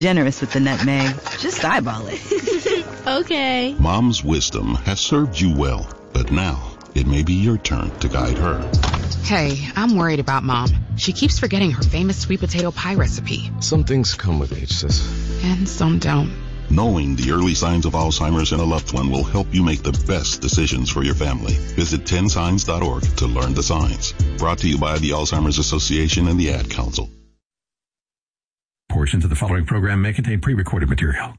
Generous with the nutmeg. Just eyeball it. Okay. Mom's wisdom has served you well, but now it may be your turn to guide her. Hey, I'm worried about Mom. She keeps forgetting her famous sweet potato pie recipe. Some things come with age, sis. And some don't. Knowing the early signs of Alzheimer's in a loved one will help you make the best decisions for your family. Visit 10signs.org to learn the signs. Brought to you by the Alzheimer's Association and the Ad Council. Portions of the following program may contain pre-recorded material.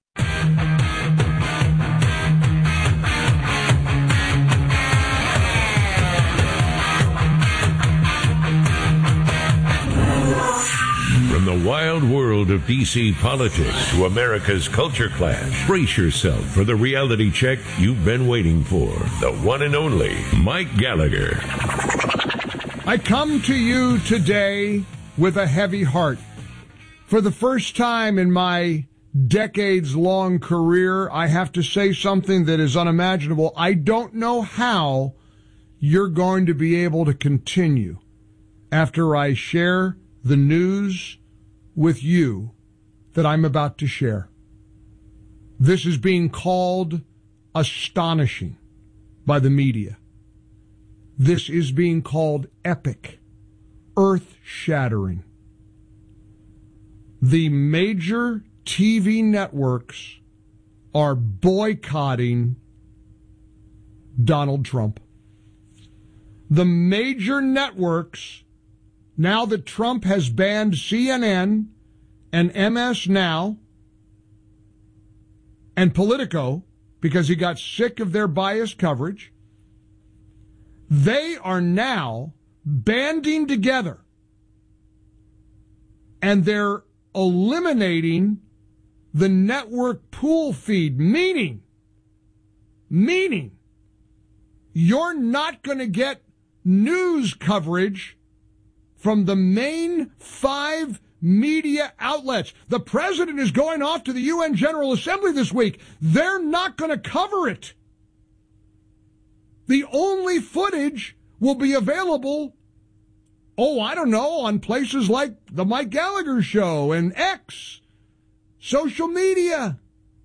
From the wild world of D.C. politics to America's culture clash, brace yourself for the reality check you've been waiting for. The one and only Mike Gallagher. I come to you today with a heavy heart. For the first time in my decades-long career, I have to say something that is unimaginable. I don't know how you're going to be able to continue after I share the news with you that I'm about to share. This is being called astonishing by the media. This is being called epic, earth-shattering. The major TV networks are boycotting Donald Trump. The major networks, now that Trump has banned CNN and MS Now and Politico because he got sick of their biased coverage, they are now banding together and they're eliminating the network pool feed, meaning you're not going to get news coverage from the main 5 media outlets. The president is going off to the UN General Assembly this week. They're not going to cover it. The only footage will be available, on places like the Mike Gallagher Show and X, social media,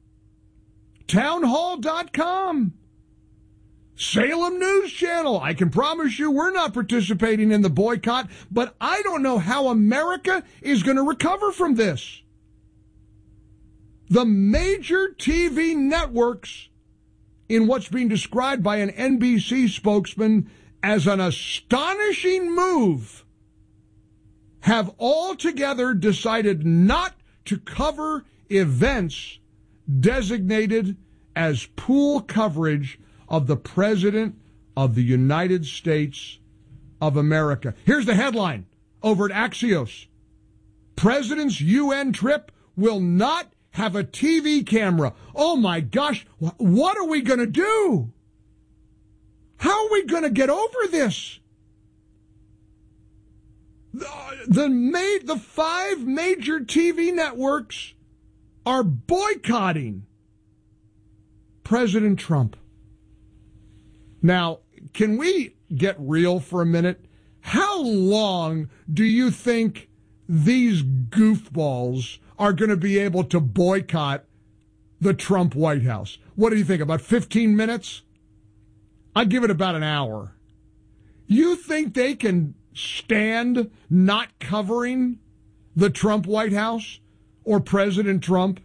townhall.com, Salem News Channel. I can promise you we're not participating in the boycott, but I don't know how America is going to recover from this. The major TV networks, in what's being described by an NBC spokesman as an astonishing move, have altogether decided not to cover events designated as pool coverage of the President of the United States of America. Here's the headline over at Axios. President's UN trip will not have a TV camera. Oh my gosh, what are we going to do? How are we going to get over this? The 5 major TV networks are boycotting President Trump. Now, can we get real for a minute? How long do you think these goofballs are going to be able to boycott the Trump White House? What do you think, about 15 minutes? I'd give it about an hour. You think they can stand not covering the Trump White House or President Trump?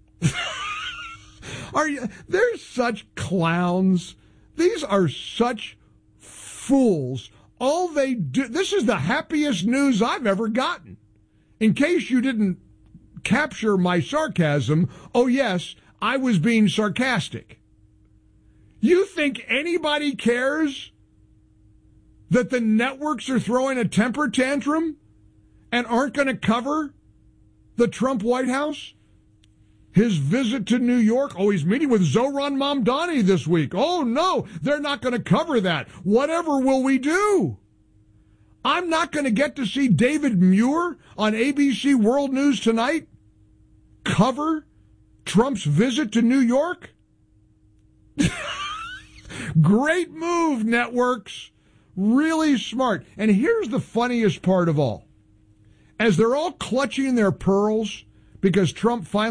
They're such clowns. These are such fools. All they do, this is the happiest news I've ever gotten. In case you didn't capture my sarcasm, oh yes, I was being sarcastic. You think anybody cares that the networks are throwing a temper tantrum and aren't going to cover the Trump White House? His visit to New York. Oh, he's meeting with Zohran Mamdani this week. Oh, no, they're not going to cover that. Whatever will we do? I'm not going to get to see David Muir on ABC World News Tonight cover Trump's visit to New York? Great move, networks. Really smart. And here's the funniest part of all. As they're all clutching their pearls because Trump finally